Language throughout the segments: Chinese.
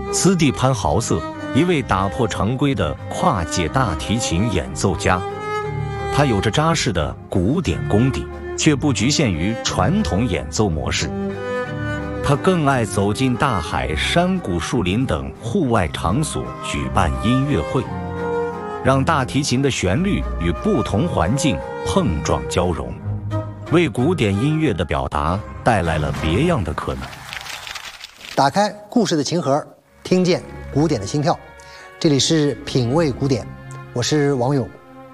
斯蒂潘·豪瑟，一位打破常规的跨界大提琴演奏家。他有着扎实的古典功底，却不局限于传统演奏模式。他更爱走进大海、山谷、树林等户外场所举办音乐会，让大提琴的旋律与不同环境碰撞交融，为古典音乐的表达带来了别样的可能。 打开故事的琴盒，听见古典的心跳。这里是品味古典，我是王勇。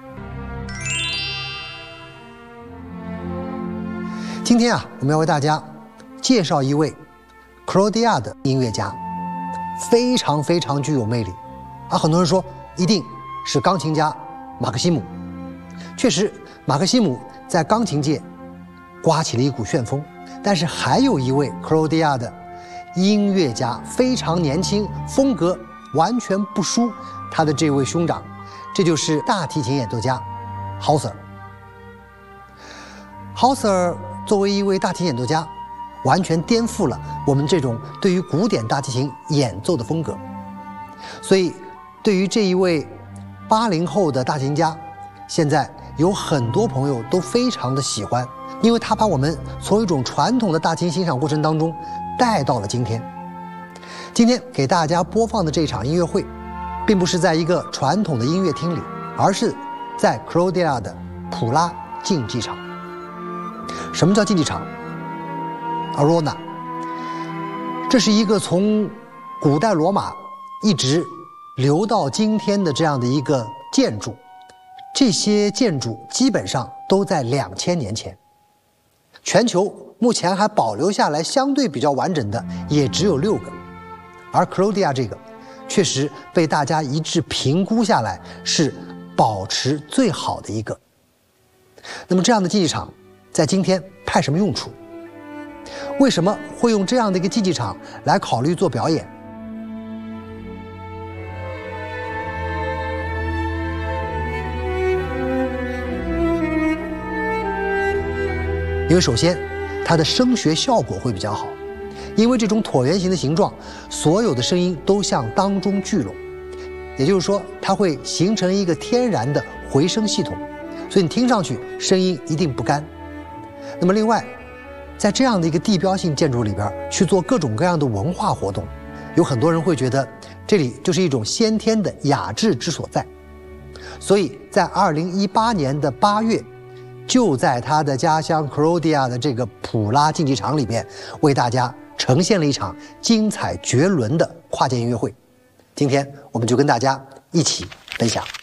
今天我们要为大家介绍一位克罗地亚的音乐家，非常具有魅力。很多人说一定是钢琴家马克西姆。确实，马克西姆在钢琴界刮起了一股旋风。但是还有一位克罗地亚的音乐家，非常年轻，风格完全不输他的这位兄长，这就是大提琴演奏家豪瑟尔。豪瑟尔作为一位大提琴演奏家，完全颠覆了我们这种对于古典大提琴演奏的风格。所以对于这一位80后的大提琴家，现在有很多朋友都非常的喜欢，因为他把我们从一种传统的大提琴欣赏过程当中带到了今天。今天给大家播放的这场音乐会，并不是在一个传统的音乐厅里，而是在克罗地亚的普拉竞技场。什么叫竞技场 ？Arena。这是一个从古代罗马一直留到今天的这样的一个建筑。这些建筑基本上都在2000年前。全球目前还保留下来相对比较完整的也只有6个，而克罗地亚这个确实被大家一致评估下来是保持最好的一个。那么这样的竞技场在今天派什么用处？为什么会用这样的一个竞技场来考虑做表演？因为首先它的声学效果会比较好，因为这种椭圆形的形状，所有的声音都向当中聚拢，也就是说它会形成一个天然的回声系统，所以你听上去声音一定不干。那么另外，在这样的一个地标性建筑里边去做各种各样的文化活动，有很多人会觉得这里就是一种先天的雅致之所在。所以在2018年的8月，就在他的家乡克罗地亚的这个普拉竞技场里面，为大家呈现了一场精彩绝伦的跨界音乐会。今天我们就跟大家一起分享。